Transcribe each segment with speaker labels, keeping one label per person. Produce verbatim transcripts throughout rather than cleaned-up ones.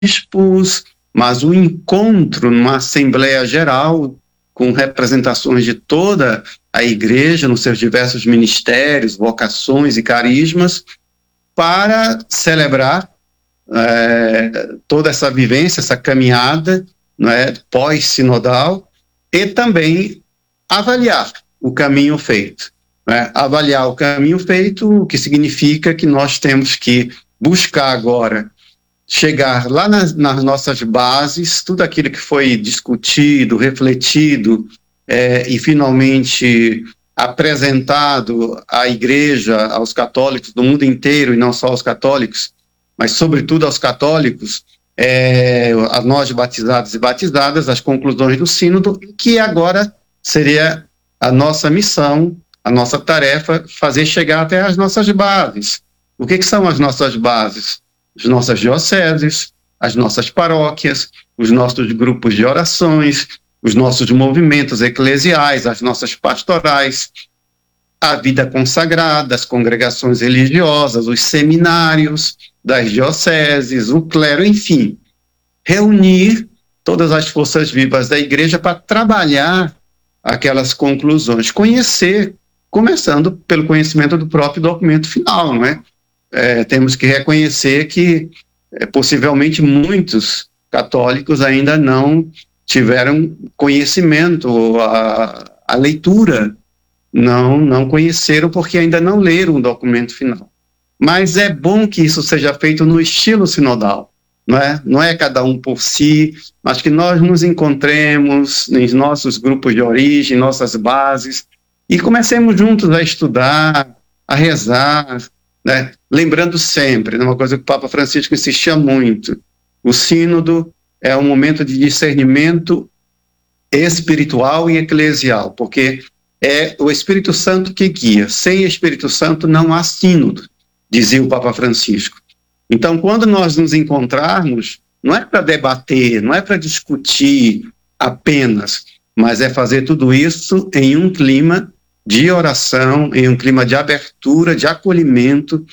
Speaker 1: bispos, mas o encontro numa Assembleia Geral com representações de toda a Igreja nos seus diversos ministérios, vocações e carismas, para celebrar é, toda essa vivência, essa caminhada, né, pós-sinodal, e também avaliar o caminho feito. Né? Avaliar o caminho feito, o que significa que nós temos que buscar agora chegar lá nas, nas nossas bases, tudo aquilo que foi discutido, refletido é, e finalmente apresentado à Igreja, aos católicos do mundo inteiro, e não só aos católicos, mas sobretudo aos católicos, é, a nós batizados e batizadas, as conclusões do sínodo, que agora seria a nossa missão, a nossa tarefa, fazer chegar até as nossas bases. O que, que são as nossas bases? As nossas dioceses, as nossas paróquias, os nossos grupos de orações, os nossos movimentos eclesiais, as nossas pastorais, a vida consagrada, as congregações religiosas, os seminários das dioceses, o clero, enfim, reunir todas as forças vivas da Igreja para trabalhar aquelas conclusões, conhecer, começando pelo conhecimento do próprio documento final, não é? É, temos que reconhecer que é, possivelmente muitos católicos ainda não tiveram conhecimento, a, a leitura, não, não conheceram porque ainda não leram o documento final. Mas é bom que isso seja feito no estilo sinodal, não é? Não é cada um por si, mas que nós nos encontremos nos nossos grupos de origem, nossas bases, e comecemos juntos a estudar, a rezar, né? Lembrando sempre, uma coisa que o Papa Francisco insistia muito, o sínodo é um momento de discernimento espiritual e eclesial, porque é o Espírito Santo que guia. Sem Espírito Santo não há sínodo, dizia o Papa Francisco. Então, quando nós nos encontrarmos, não é para debater, não é para discutir apenas, mas é fazer tudo isso em um clima de oração, em um clima de abertura, de acolhimento,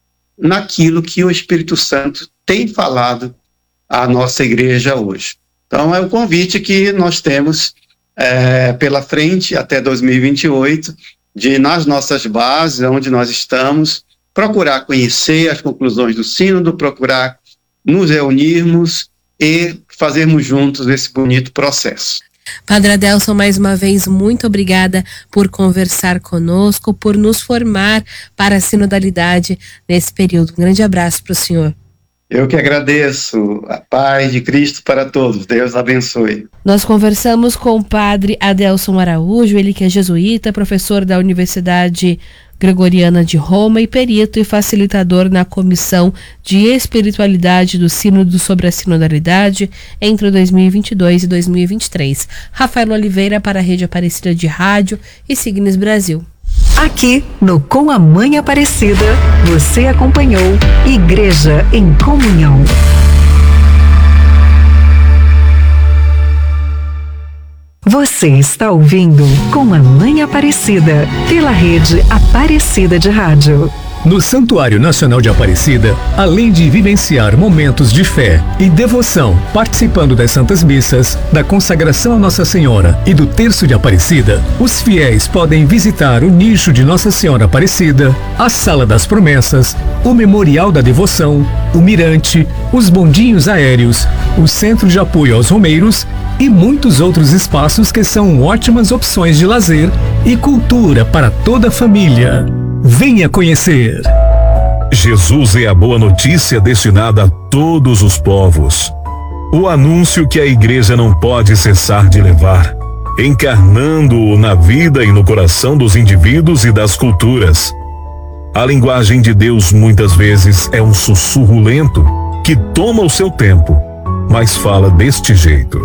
Speaker 1: naquilo que o Espírito Santo tem falado à nossa igreja hoje. Então, é o convite que nós temos é, pela frente até dois mil e vinte e oito, de, nas nossas bases, onde nós estamos, procurar conhecer as conclusões do sínodo, procurar nos reunirmos e fazermos juntos esse bonito processo.
Speaker 2: Padre Adelson, mais uma vez, muito obrigada por conversar conosco, por nos formar para a sinodalidade nesse período. Um grande abraço para o senhor.
Speaker 1: Eu que agradeço. A paz de Cristo para todos. Deus abençoe.
Speaker 2: Nós conversamos com o Padre Adelson Araújo, ele que é jesuíta, professor da Universidade Gregoriana de Roma e perito e facilitador na Comissão de Espiritualidade do Sínodo sobre a Sinodalidade entre dois mil e vinte e dois e dois mil e vinte e três. Rafael Oliveira para a Rede Aparecida de Rádio e Signes Brasil.
Speaker 3: Aqui no Com a Mãe Aparecida, você acompanhou Igreja em Comunhão. Você está ouvindo Com a Mãe Aparecida, pela Rede Aparecida de Rádio.
Speaker 4: No Santuário Nacional de Aparecida, além de vivenciar momentos de fé e devoção, participando das Santas Missas, da consagração a Nossa Senhora e do Terço de Aparecida, os fiéis podem visitar o nicho de Nossa Senhora Aparecida, a Sala das Promessas, o Memorial da Devoção, o Mirante, os bondinhos aéreos, o Centro de Apoio aos Romeiros e muitos outros espaços que são ótimas opções de lazer e cultura para toda a família. Venha conhecer.
Speaker 5: Jesus é a boa notícia destinada a todos os povos. O anúncio que a igreja não pode cessar de levar, encarnando-o na vida e no coração dos indivíduos e das culturas. A linguagem de Deus muitas vezes é um sussurro lento que toma o seu tempo, mas fala deste jeito.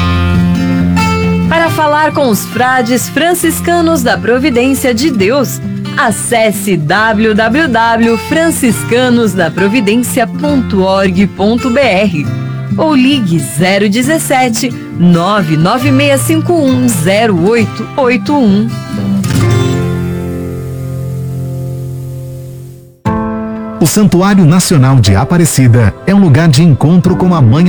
Speaker 6: Para falar com os frades franciscanos da Providência de Deus, acesse w w w ponto franciscanos da providencia ponto org ponto b r ou ligue zero dezessete, nove nove seis cinco um, zero oito oito um.
Speaker 7: O Santuário Nacional de Aparecida é um lugar de encontro com a Mãe